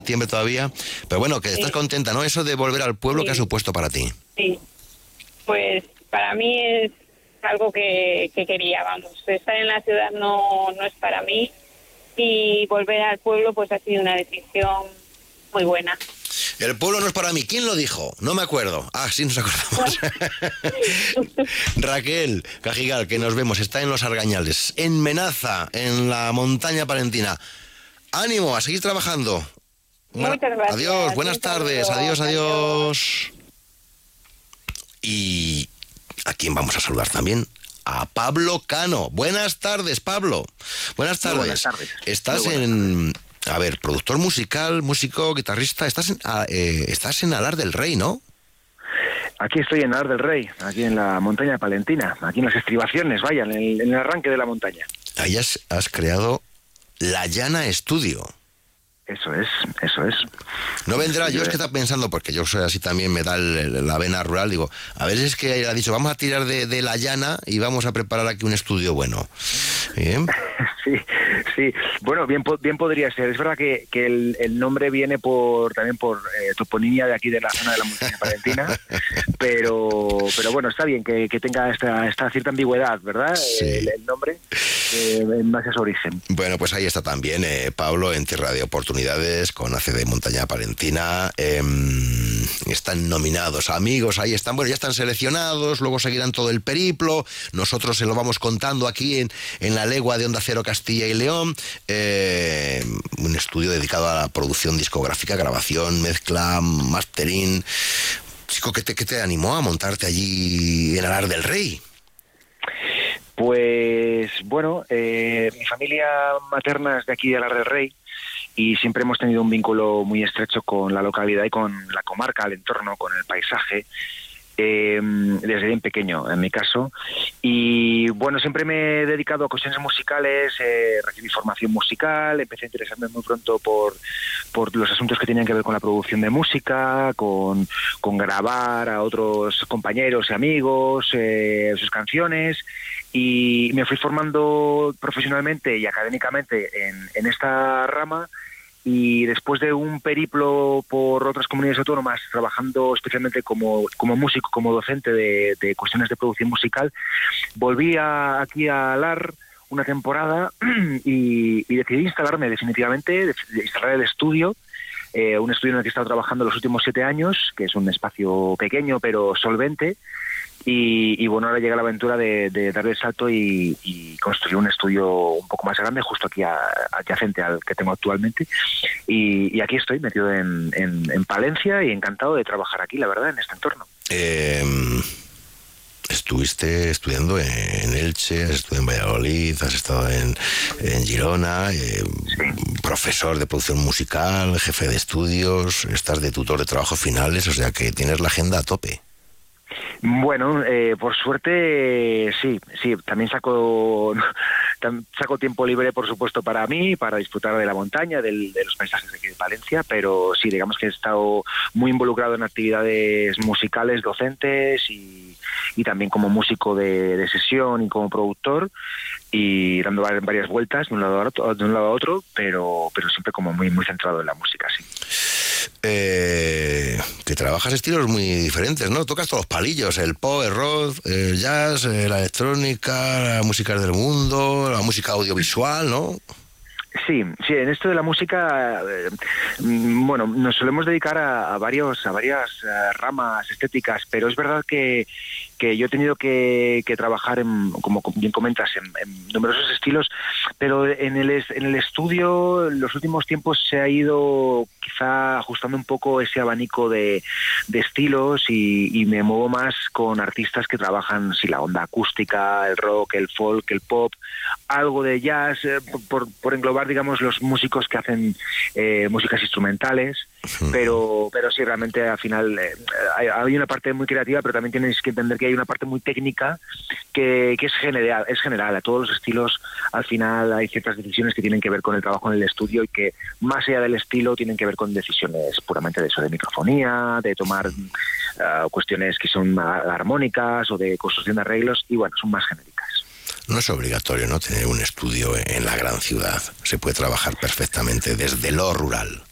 septiembre todavía, pero bueno, que estás contenta, ¿no? Eso de volver al pueblo, ¿qué ha supuesto para ti? Sí, pues para mí es algo que quería, vamos. Estar en la ciudad no es para mí, y volver al pueblo pues ha sido una decisión muy buena. El pueblo no es para mí. ¿Quién lo dijo? No me acuerdo. Ah, sí nos acordamos. Raquel Cajigal, que nos vemos, está en Los Argañales, en Menaza, en la montaña palentina. Ánimo, a seguir trabajando. Muchas gracias. Adiós, buenas tardes. Adiós. Y ¿a quién vamos a saludar también? A Pablo Cano. Buenas tardes, Pablo. Buenas tardes. Buenas tardes. Estás en... A ver, productor musical, músico, guitarrista. Estás en Alar del Rey, ¿no? Aquí estoy en Alar del Rey, aquí en la montaña palentina, aquí en las estribaciones, vaya, en el arranque de la montaña. Ahí has creado La Llana Estudio. Eso es. No vendrá, yo es que estaba pensando, porque yo soy así también, me da la vena rural, digo, a ver si es que ha dicho, vamos a tirar de la llana y vamos a preparar aquí un estudio bueno. ¿Bien? Sí, bueno, bien podría ser. Es verdad que el nombre viene también por toponimia de aquí de la zona de la montaña palentina, pero bueno, está bien que tenga esta cierta ambigüedad, ¿verdad? Sí. El nombre, en base a su origen. Bueno, pues ahí está también Pablo en Tierra de Oportunidades con ACD Montaña Palentina. Están nominados amigos, ahí están, bueno, ya están seleccionados, luego seguirán todo el periplo. Nosotros se lo vamos contando aquí en la legua de Onda Cero Castilla y León. Un estudio dedicado a la producción discográfica, grabación, mezcla, mastering. Chico, ¿qué te animó a montarte allí en Alar del Rey? Pues bueno, mi familia materna es de aquí de Alar del Rey y siempre hemos tenido un vínculo muy estrecho con la localidad y con la comarca, el entorno, con el paisaje, desde bien pequeño en mi caso. Y bueno, siempre me he dedicado a cuestiones musicales, recibí formación musical, empecé a interesarme muy pronto por los asuntos que tenían que ver con la producción de música, con grabar a otros compañeros y amigos sus canciones, y me fui formando profesionalmente y académicamente en esta rama. Y después de un periplo por otras comunidades autónomas, trabajando especialmente como músico, como docente de cuestiones de producción musical, volví aquí a Alar una temporada y decidí instalarme definitivamente, instalar el estudio, un estudio en el que he estado trabajando los últimos 7 años, que es un espacio pequeño pero solvente. Y bueno, ahora llega la aventura de dar el salto y construir un estudio un poco más grande, justo aquí adyacente al que tengo actualmente. Y aquí estoy, metido en Palencia, y encantado de trabajar aquí, la verdad, en este entorno. Estuviste estudiando en Elche, has estudiado en Valladolid, has estado en Girona, Sí. Profesor de producción musical, jefe de estudios, estás de tutor de trabajos finales, o sea que tienes la agenda a tope. Bueno, por suerte sí, también saco tiempo libre, por supuesto, para mí, para disfrutar de la montaña, de los paisajes de aquí de Palencia, pero sí, digamos que he estado muy involucrado en actividades musicales, docentes y también como músico de sesión y como productor, y dando varias vueltas de un lado a otro, pero siempre como muy, muy centrado en la música, sí. Que trabajas estilos muy diferentes, ¿no? Tocas todos los palillos, el pop, el rock, el jazz, la electrónica, la música del mundo, la música audiovisual, ¿no? Sí, en esto de la música, bueno, nos solemos dedicar a varias ramas estéticas, pero es verdad que yo he tenido que trabajar, como bien comentas, en numerosos estilos, pero en el estudio en los últimos tiempos se ha ido quizá ajustando un poco ese abanico de estilos, y me muevo más con artistas que trabajan la onda acústica, el rock, el folk, el pop, algo de jazz, por englobar, digamos, los músicos que hacen músicas instrumentales, pero sí, realmente al final hay una parte muy creativa, pero también tienes que entender que hay una parte muy técnica que es general a todos los estilos. Al final hay ciertas decisiones que tienen que ver con el trabajo en el estudio y que, más allá del estilo, tienen que ver con decisiones puramente de eso, de microfonía, de tomar cuestiones que son armónicas o de construcción de arreglos, y bueno, son más genéricas. No es obligatorio, ¿no?, tener un estudio en la gran ciudad. Se puede trabajar perfectamente desde lo rural.